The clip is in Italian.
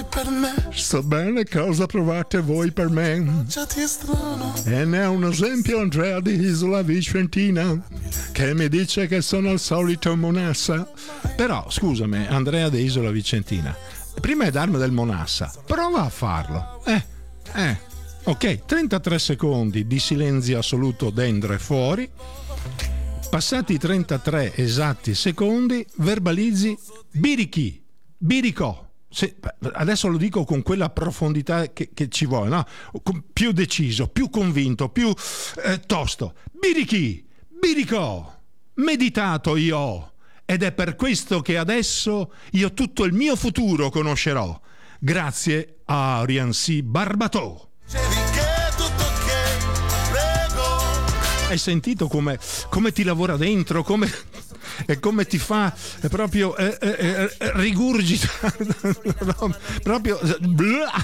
per me. So bene cosa provate voi per me. Già ti è strano. E ne è un esempio Andrea di Isola Vicentina, che mi dice che sono il solito Monassa. Però, scusami, Andrea di Isola Vicentina, prima di darmi del Monassa, prova a farlo. Ok, 33 secondi di silenzio assoluto dentro e fuori. Passati 33 esatti secondi, verbalizzi birichi, biricò. Adesso lo dico con quella profondità che ci vuole, no? Più deciso, più convinto, più tosto. Birichi, biricò, meditato io. Ed è per questo che adesso io tutto il mio futuro conoscerò. Grazie a Riansi Barbatò. Hai sentito come ti lavora dentro, come ti fa proprio rigurgitare, proprio